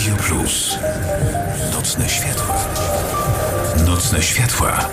Radio Plus. Nocne światła. Nocne światła.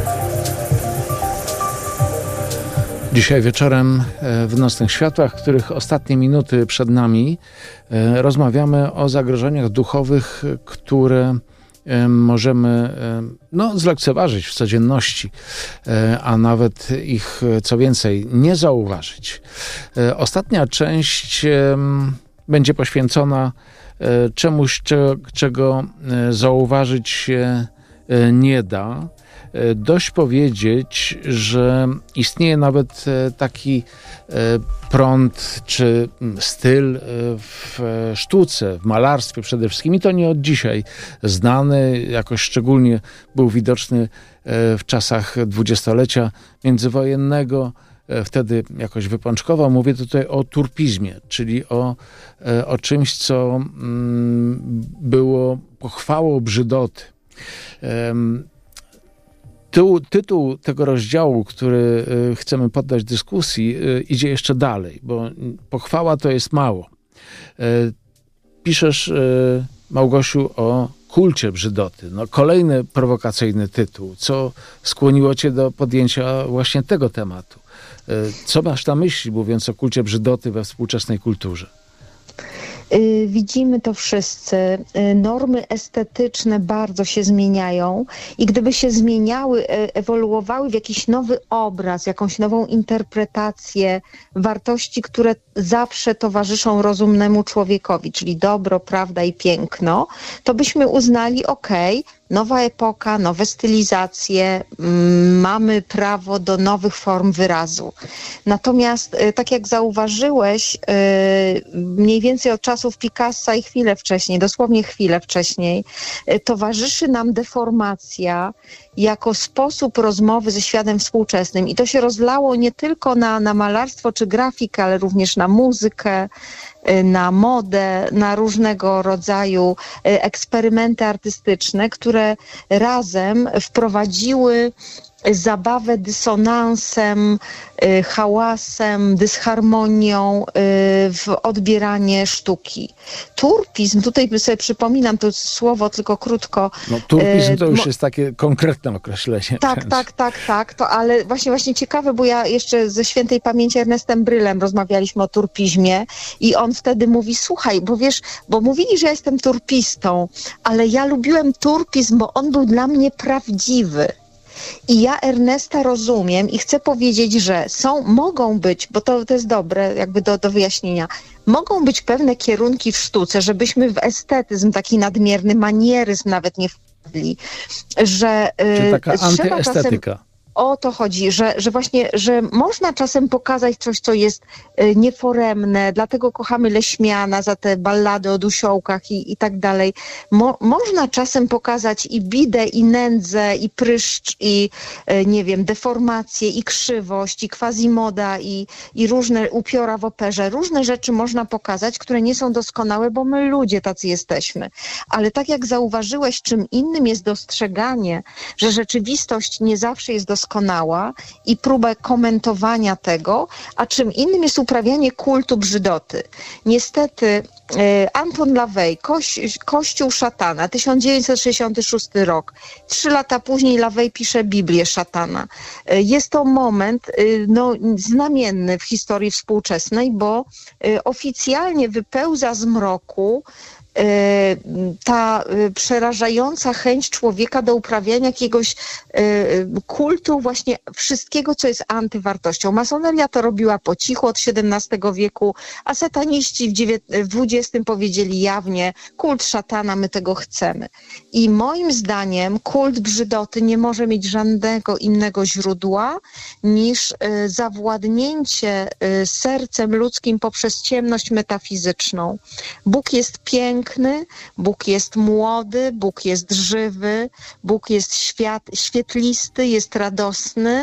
Dzisiaj wieczorem w Nocnych Światłach, których ostatnie minuty przed nami, rozmawiamy o zagrożeniach duchowych, które możemy zlekceważyć w codzienności, a nawet ich, co więcej, nie zauważyć. Ostatnia część będzie poświęcona czemuś, czego zauważyć się nie da. Dość powiedzieć, że istnieje nawet taki prąd czy styl w sztuce, w malarstwie przede wszystkim, i to nie od dzisiaj znany, jakoś szczególnie był widoczny w czasach dwudziestolecia międzywojennego, wtedy jakoś wypączkował. Mówię tutaj o turpizmie, czyli o czymś, co było pochwałą brzydoty. Tytuł tego rozdziału, który chcemy poddać dyskusji, idzie jeszcze dalej, bo pochwała to jest mało. Piszesz, Małgosiu, o kulcie brzydoty. Kolejny prowokacyjny tytuł. Co skłoniło cię do podjęcia właśnie tego tematu? Co masz na myśli, mówiąc o kulcie brzydoty we współczesnej kulturze? Widzimy to wszyscy. Normy estetyczne bardzo się zmieniają i gdyby się zmieniały, ewoluowały w jakiś nowy obraz, jakąś nową interpretację wartości, które zawsze towarzyszą rozumnemu człowiekowi, czyli dobro, prawda i piękno, to byśmy uznali, nowa epoka, nowe stylizacje, mamy prawo do nowych form wyrazu. Natomiast, tak jak zauważyłeś, mniej więcej od czasów Picassa i chwilę wcześniej, dosłownie chwilę wcześniej, towarzyszy nam deformacja jako sposób rozmowy ze światem współczesnym. I to się rozlało nie tylko na malarstwo czy grafikę, ale również na muzykę, na modę, na różnego rodzaju eksperymenty artystyczne, które razem wprowadziły zabawę dysonansem, hałasem, dysharmonią w odbieranie sztuki. Turpizm, tutaj sobie przypominam to słowo tylko krótko. Turpizm to już jest takie konkretne określenie. Tak, to ale właśnie ciekawe, bo ja jeszcze ze świętej pamięci Ernestem Brylem rozmawialiśmy o turpizmie i on wtedy mówi, słuchaj, bo mówili, że ja jestem turpistą, ale ja lubiłem turpizm, bo on był dla mnie prawdziwy. I ja Ernesta rozumiem i chcę powiedzieć, że mogą być, bo to jest dobre jakby do wyjaśnienia, mogą być pewne kierunki w sztuce, żebyśmy w estetyzm, taki nadmierny manieryzm nawet nie wpadli, że czy taka antyestetyka. O to chodzi, że można czasem pokazać coś, co jest nieforemne, dlatego kochamy Leśmiana za te ballady o dusiołkach i tak dalej. Można czasem pokazać i bidę, i nędzę, i pryszcz, i deformację, i krzywość, i quasimoda, i różne upiora w operze. Różne rzeczy można pokazać, które nie są doskonałe, bo my ludzie tacy jesteśmy. Ale tak jak zauważyłeś, czym innym jest dostrzeganie, że rzeczywistość nie zawsze jest doskonała i próbę komentowania tego, a czym innym jest uprawianie kultu brzydoty. Niestety Anton LaVey, Kościół szatana, 1966 rok. 3 lata później LaVey pisze Biblię szatana. Jest to moment znamienny w historii współczesnej, bo oficjalnie wypełza z mroku ta przerażająca chęć człowieka do uprawiania jakiegoś kultu właśnie wszystkiego, co jest antywartością. Masoneria to robiła po cichu od XVII wieku, a sataniści w XX powiedzieli jawnie, kult szatana, my tego chcemy. I moim zdaniem kult brzydoty nie może mieć żadnego innego źródła niż zawładnięcie sercem ludzkim poprzez ciemność metafizyczną. Bóg jest piękny, Bóg jest młody, Bóg jest żywy, Bóg jest świetlisty, jest radosny.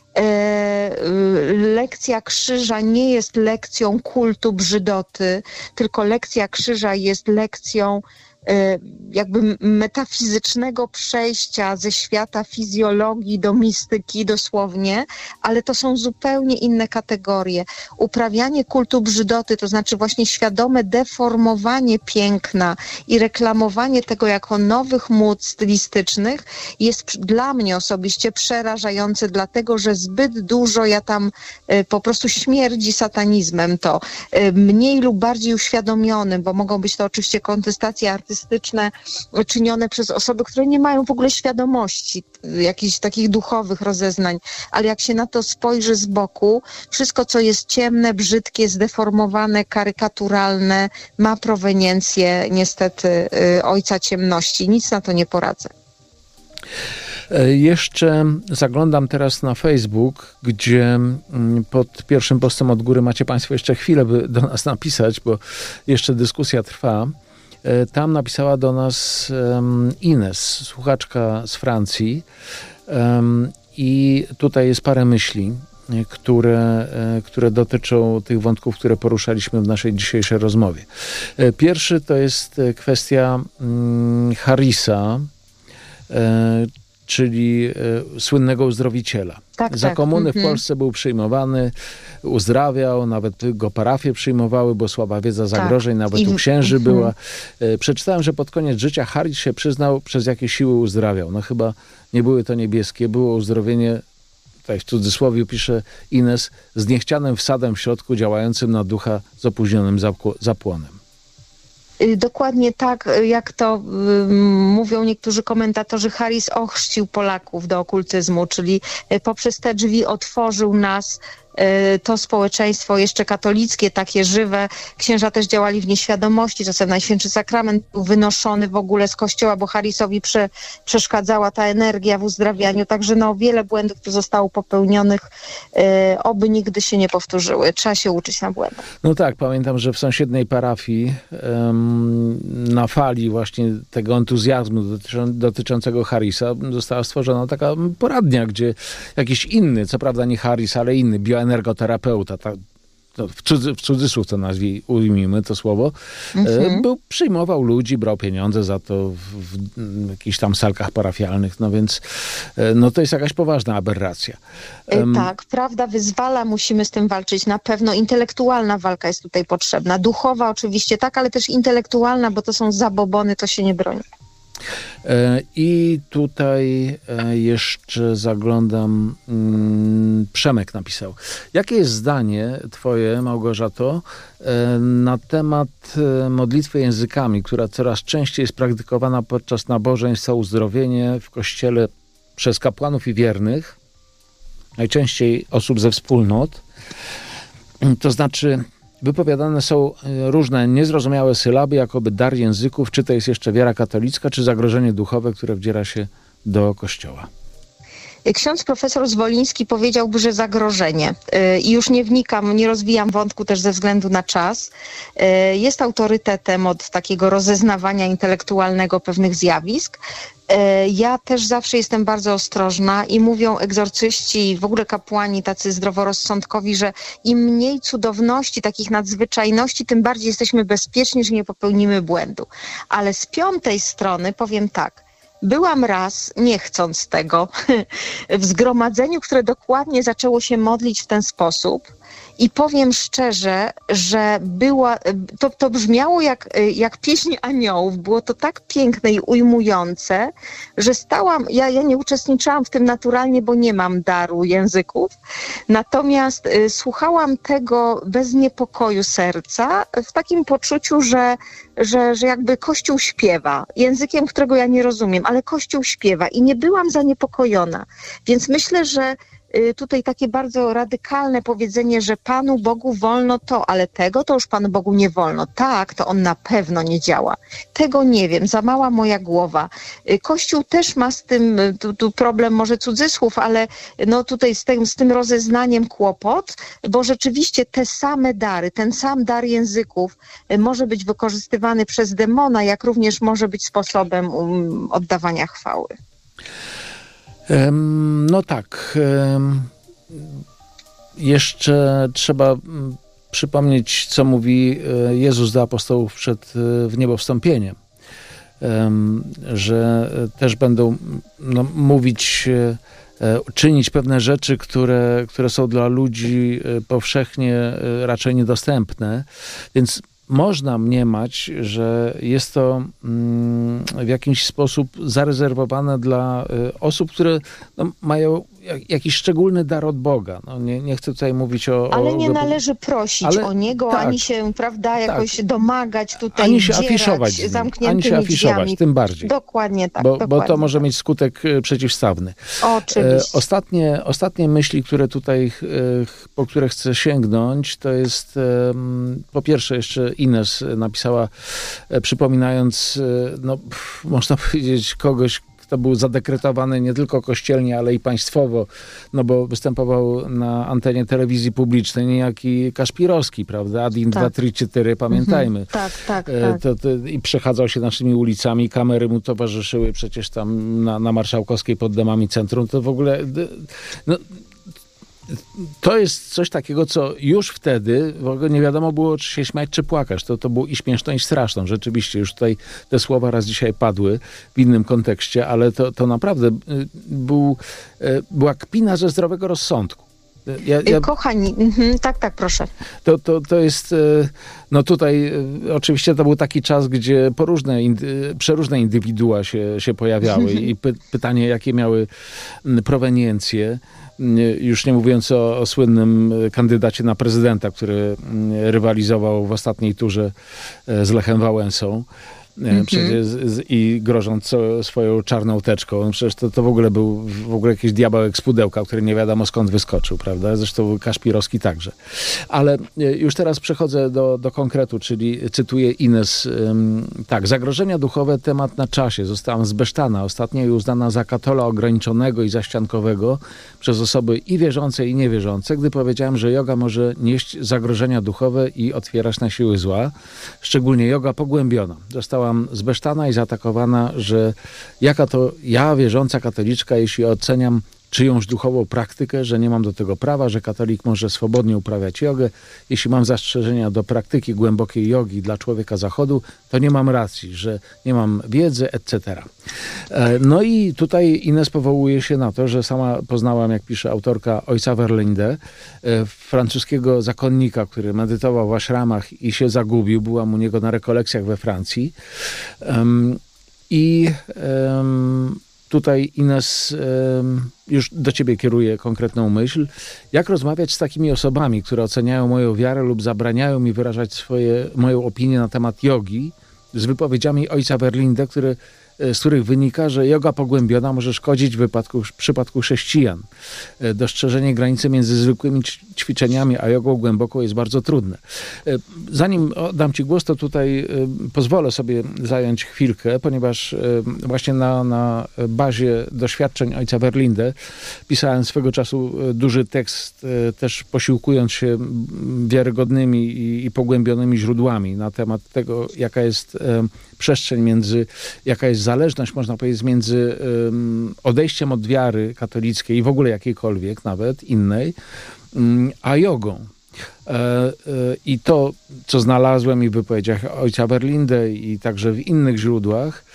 Lekcja krzyża nie jest lekcją kultu brzydoty, tylko lekcja krzyża jest lekcją jakby metafizycznego przejścia ze świata fizjologii do mistyki dosłownie, ale to są zupełnie inne kategorie. Uprawianie kultu brzydoty, to znaczy właśnie świadome deformowanie piękna i reklamowanie tego jako nowych mód stylistycznych jest dla mnie osobiście przerażające, dlatego że zbyt dużo ja tam po prostu śmierdzi satanizmem to. Mniej lub bardziej uświadomionym, bo mogą być to oczywiście kontestacje artystyczne czynione przez osoby, które nie mają w ogóle świadomości jakichś takich duchowych rozeznań, ale jak się na to spojrzy z boku, wszystko co jest ciemne, brzydkie, zdeformowane, karykaturalne, ma proweniencję niestety ojca ciemności. Nic na to nie poradzę. Jeszcze zaglądam teraz na Facebook, gdzie pod pierwszym postem od góry macie Państwo jeszcze chwilę, by do nas napisać, bo jeszcze dyskusja trwa. Tam napisała do nas Ines, słuchaczka z Francji, i tutaj jest parę myśli, które dotyczą tych wątków, które poruszaliśmy w naszej dzisiejszej rozmowie. Pierwszy to jest kwestia Harrisa, czyli słynnego uzdrowiciela. Za komuny w Polsce był przyjmowany, uzdrawiał, nawet go parafie przyjmowały, bo słaba wiedza zagrożeń, nawet u księży była. Przeczytałem, że pod koniec życia Harris się przyznał, przez jakie siły uzdrawiał. No chyba nie były to niebieskie, było uzdrowienie, tutaj w cudzysłowie pisze Ines, z niechcianym wsadem w środku, działającym na ducha z opóźnionym zapłonem. Dokładnie tak, jak to mówią niektórzy komentatorzy, Harris ochrzcił Polaków do okultyzmu, czyli poprzez te drzwi otworzył nas, to społeczeństwo jeszcze katolickie, takie żywe. Księża też działali w nieświadomości, czasem Najświętszy Sakrament był wynoszony w ogóle z kościoła, bo Harrisowi przeszkadzała ta energia w uzdrawianiu, także wiele błędów tu zostało popełnionych, oby nigdy się nie powtórzyły. Trzeba się uczyć na błędach. No tak, pamiętam, że w sąsiedniej parafii na fali właśnie tego entuzjazmu dotyczącego Harrisa została stworzona taka poradnia, gdzie jakiś inny, co prawda nie Harris, ale inny bioenergoterapeuta, w cudzysłów to ujmijmy to słowo, przyjmował ludzi, brał pieniądze za to w jakichś tam salkach parafialnych, no więc to jest jakaś poważna aberracja. Tak, prawda wyzwala, musimy z tym walczyć. Na pewno intelektualna walka jest tutaj potrzebna. Duchowa oczywiście tak, ale też intelektualna, bo to są zabobony, to się nie broni. I tutaj jeszcze zaglądam, Przemek napisał. Jakie jest zdanie twoje, Małgorzato, na temat modlitwy językami, która coraz częściej jest praktykowana podczas nabożeństw o uzdrowienie w kościele przez kapłanów i wiernych, najczęściej osób ze wspólnot, to znaczy wypowiadane są różne niezrozumiałe sylaby, jakoby dar języków, czy to jest jeszcze wiara katolicka, czy zagrożenie duchowe, które wdziera się do Kościoła. Ksiądz profesor Zwoliński powiedziałby, że zagrożenie. I już nie wnikam, nie rozwijam wątku też ze względu na czas. Jest autorytetem od takiego rozeznawania intelektualnego pewnych zjawisk. Ja też zawsze jestem bardzo ostrożna i mówią egzorcyści, w ogóle kapłani tacy zdroworozsądkowi, że im mniej cudowności, takich nadzwyczajności, tym bardziej jesteśmy bezpieczni, że nie popełnimy błędu. Ale z piątej strony powiem tak. Byłam raz, nie chcąc tego, w zgromadzeniu, które dokładnie zaczęło się modlić w ten sposób i powiem szczerze, że to brzmiało jak pieśń aniołów. Było to tak piękne i ujmujące, że ja nie uczestniczyłam w tym naturalnie, bo nie mam daru języków. Natomiast słuchałam tego bez niepokoju serca, w takim poczuciu, że jakby Kościół śpiewa językiem, którego ja nie rozumiem, ale Kościół śpiewa i nie byłam zaniepokojona. Więc myślę, że tutaj takie bardzo radykalne powiedzenie, że Panu Bogu wolno to, ale tego to już Panu Bogu nie wolno. Tak, to on na pewno nie działa. Tego nie wiem, za mała moja głowa. Kościół też ma z tym tu problem, może cudzysłów, ale tutaj z tym rozeznaniem kłopot, bo rzeczywiście te same dary, ten sam dar języków może być wykorzystywany przez demona, jak również może być sposobem oddawania chwały. No tak. Jeszcze trzeba przypomnieć, co mówi Jezus do apostołów przed wniebowstąpieniem. że też będą mówić, czynić pewne rzeczy, które są dla ludzi powszechnie raczej niedostępne. Więc można mniemać, że jest to w jakiś sposób zarezerwowane dla osób, które mają jakiś szczególny dar od Boga. Nie chcę tutaj mówić o... Ale nie należy prosić o niego, tak, ani się, prawda, jakoś domagać tutaj, ani się afiszować zamkniętymi drzwiami. Tym bardziej. Dokładnie tak. Bo to może mieć skutek przeciwstawny. Oczywiście. Ostatnie myśli, które tutaj, po które chcę sięgnąć, to jest po pierwsze jeszcze Ines napisała, przypominając, można powiedzieć, kogoś, kto był zadekretowany nie tylko kościelnie, ale i państwowo, bo występował na antenie telewizji publicznej, niejaki Kaszpirowski, prawda? Adin 2, 3, 4, pamiętajmy. Tak. I przechadzał się naszymi ulicami, kamery mu towarzyszyły przecież tam na Marszałkowskiej pod domami centrum. To w ogóle... To jest coś takiego, co już wtedy w ogóle nie wiadomo było, czy się śmiać, czy płakać. To było i śmieszne, i straszne. Rzeczywiście, już tutaj te słowa raz dzisiaj padły w innym kontekście, ale to naprawdę była kpina ze zdrowego rozsądku. Kochani, tak, proszę. To jest, tutaj oczywiście to był taki czas, gdzie przeróżne indywidua się pojawiały i pytanie, jakie miały proweniencje. Już nie mówiąc o słynnym kandydacie na prezydenta, który rywalizował w ostatniej turze z Lechem Wałęsą. Przecież i grożąc swoją czarną teczką. Przecież to w ogóle był jakiś diabełek z pudełka, który nie wiadomo skąd wyskoczył, prawda? Zresztą Kaszpirowski także. Ale już teraz przechodzę do konkretu, czyli cytuję Ines. Tak, zagrożenia duchowe, temat na czasie. Zostałam zbesztana ostatnio i uznana za katola ograniczonego i zaściankowego przez osoby i wierzące, i niewierzące, gdy powiedziałem, że joga może nieść zagrożenia duchowe i otwierać na siły zła. Szczególnie joga pogłębiona. Zostałam zbesztana i zaatakowana, że jaka to ja, wierząca katoliczka, jeśli oceniam czyjąś duchową praktykę, że nie mam do tego prawa, że katolik może swobodnie uprawiać jogę. Jeśli mam zastrzeżenia do praktyki głębokiej jogi dla człowieka zachodu, to nie mam racji, że nie mam wiedzy, etc. No i tutaj Ines powołuje się na to, że sama poznałam, jak pisze autorka, ojca Verlinde, francuskiego zakonnika, który medytował w ashramach i się zagubił. Byłam u niego na rekolekcjach we Francji. Tutaj, Ines, już do ciebie kieruję konkretną myśl. Jak rozmawiać z takimi osobami, które oceniają moją wiarę lub zabraniają mi wyrażać moją opinię na temat jogi, z wypowiedziami ojca Verlinde, z których wynika, że joga pogłębiona może szkodzić w przypadku chrześcijan. Dostrzeżenie granicy między zwykłymi ćwiczeniami a jogą głęboką jest bardzo trudne. Zanim oddam ci głos, to tutaj pozwolę sobie zająć chwilkę, ponieważ właśnie na bazie doświadczeń ojca Verlinde pisałem swego czasu duży tekst, też posiłkując się wiarygodnymi i pogłębionymi źródłami na temat tego, jaka jest przestrzeń jaka jest zależność, można powiedzieć, między odejściem od wiary katolickiej i w ogóle jakiejkolwiek, nawet innej, a jogą. I to, co znalazłem i w wypowiedziach ojca Verlinde i także w innych źródłach,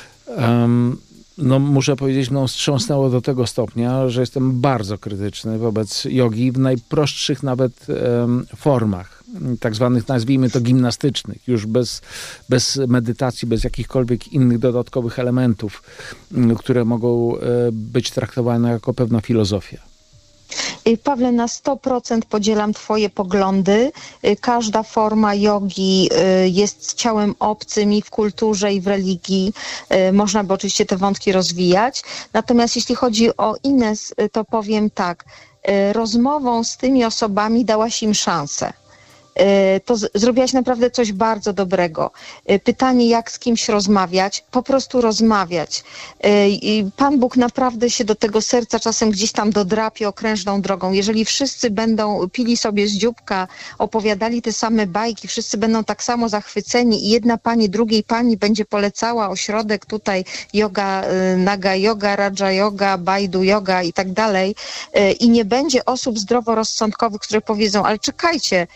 muszę powiedzieć, wstrząsnęło do tego stopnia, że jestem bardzo krytyczny wobec jogi w najprostszych nawet formach, tak zwanych, nazwijmy to, gimnastycznych, już bez medytacji, bez jakichkolwiek innych dodatkowych elementów, które mogą być traktowane jako pewna filozofia. Pawle, na 100% podzielam twoje poglądy. Każda forma jogi jest ciałem obcym i w kulturze, i w religii. Można by oczywiście te wątki rozwijać. Natomiast jeśli chodzi o Ines, to powiem tak. Rozmową z tymi osobami dałaś im szansę. To zrobiłaś naprawdę coś bardzo dobrego. Pytanie, jak z kimś rozmawiać? Po prostu rozmawiać. I Pan Bóg naprawdę się do tego serca czasem gdzieś tam dodrapie okrężną drogą. Jeżeli wszyscy będą pili sobie z dzióbka, opowiadali te same bajki, wszyscy będą tak samo zachwyceni i jedna pani drugiej pani będzie polecała ośrodek tutaj yoga, naga yoga, raja yoga, bajdu yoga i tak dalej, i nie będzie osób zdroworozsądkowych, które powiedzą, ale czekajcie, to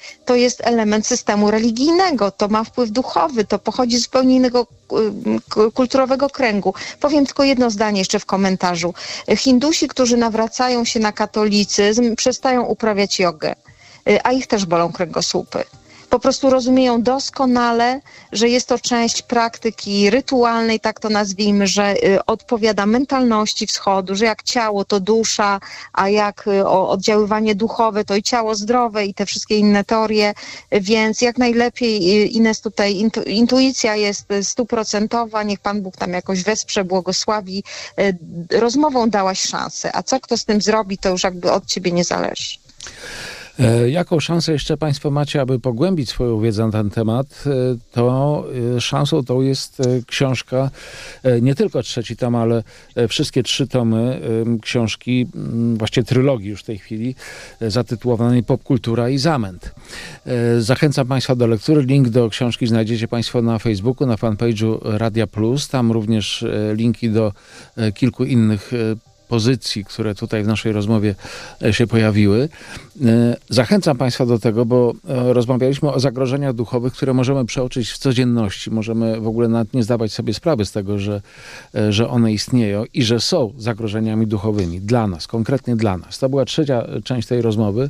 jest element systemu religijnego, to ma wpływ duchowy, to pochodzi z zupełnie innego kulturowego kręgu. Powiem tylko jedno zdanie jeszcze w komentarzu. Hindusi, którzy nawracają się na katolicyzm, przestają uprawiać jogę, a ich też bolą kręgosłupy. Po prostu rozumieją doskonale, że jest to część praktyki rytualnej, tak to nazwijmy, że odpowiada mentalności wschodu, że jak ciało to dusza, a jak oddziaływanie duchowe to i ciało zdrowe i te wszystkie inne teorie, więc jak najlepiej, Ines, tutaj intuicja jest 100%, niech Pan Bóg tam jakoś wesprze, błogosławi. Rozmową dałaś szansę, a co kto z tym zrobi, to już jakby od ciebie nie zależy. Jaką szansę jeszcze Państwo macie, aby pogłębić swoją wiedzę na ten temat, to szansą tą jest książka, nie tylko 3 tom, ale wszystkie 3 tomy książki, właściwie trylogii już w tej chwili, zatytułowanej Popkultura i zamęt. Zachęcam Państwa do lektury. Link do książki znajdziecie Państwo na Facebooku, na fanpage'u Radia Plus. Tam również linki do kilku innych pozycji, które tutaj w naszej rozmowie się pojawiły. Zachęcam Państwa do tego, bo rozmawialiśmy o zagrożeniach duchowych, które możemy przeoczyć w codzienności. Możemy w ogóle nawet nie zdawać sobie sprawy z tego, że one istnieją i że są zagrożeniami duchowymi dla nas, konkretnie dla nas. To była 3. część tej rozmowy.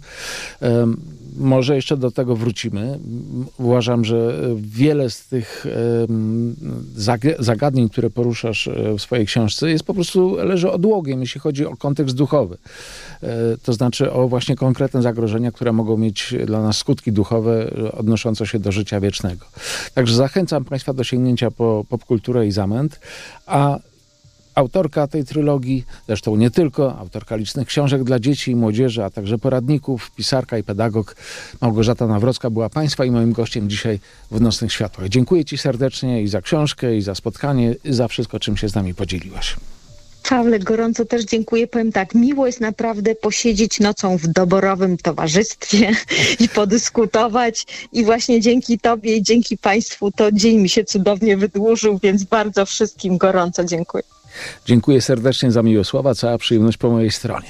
Może jeszcze do tego wrócimy. Uważam, że wiele z tych zagadnień, które poruszasz w swojej książce, jest po prostu leży odłogiem, jeśli chodzi o kontekst duchowy. To znaczy o właśnie konkretne zagrożenia, które mogą mieć dla nas skutki duchowe odnoszące się do życia wiecznego. Także zachęcam Państwa do sięgnięcia po Popkulturę i zamęt, a autorka tej trylogii, zresztą nie tylko, autorka licznych książek dla dzieci i młodzieży, a także poradników, pisarka i pedagog Małgorzata Nawrocka była Państwa i moim gościem dzisiaj w Nocnych Światłach. Dziękuję Ci serdecznie i za książkę, i za spotkanie, i za wszystko, czym się z nami podzieliłaś. Pawle, gorąco też dziękuję. Powiem tak, miło jest naprawdę posiedzieć nocą w doborowym towarzystwie i podyskutować. I właśnie dzięki Tobie i dzięki Państwu to dzień mi się cudownie wydłużył, więc bardzo wszystkim gorąco dziękuję. Dziękuję serdecznie za miłe słowa, cała przyjemność po mojej stronie.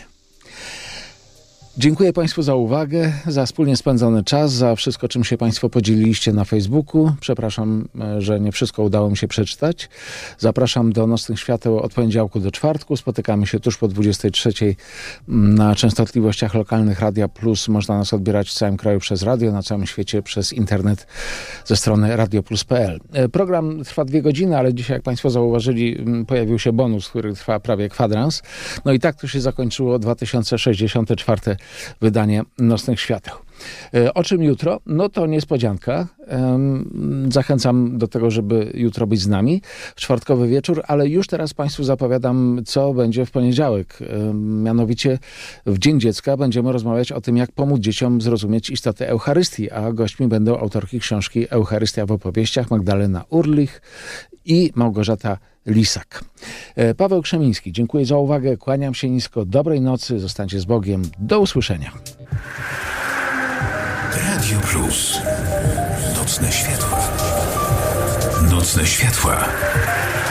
Dziękuję Państwu za uwagę, za wspólnie spędzony czas, za wszystko, czym się Państwo podzieliliście na Facebooku. Przepraszam, że nie wszystko udało mi się przeczytać. Zapraszam do Nocnych Świateł od poniedziałku do czwartku. Spotykamy się tuż po 23:00 na częstotliwościach lokalnych Radia Plus. Można nas odbierać w całym kraju przez radio, na całym świecie przez internet ze strony radioplus.pl. Program trwa 2 godziny, ale dzisiaj, jak Państwo zauważyli, pojawił się bonus, który trwa prawie kwadrans. No i tak to się zakończyło 2064 wydanie Nocnych Świateł. O czym jutro? No to niespodzianka. Zachęcam do tego, żeby jutro być z nami w czwartkowy wieczór, ale już teraz Państwu zapowiadam, co będzie w poniedziałek. Mianowicie w Dzień Dziecka będziemy rozmawiać o tym, jak pomóc dzieciom zrozumieć istotę Eucharystii, a gośćmi będą autorki książki Eucharystia w opowieściach Magdalena Urlich i Małgorzata Lisak. Paweł Krzemiński, dziękuję za uwagę, kłaniam się nisko, dobrej nocy, zostańcie z Bogiem, do usłyszenia. Radio Plus. Nocne światła. Nocne światła.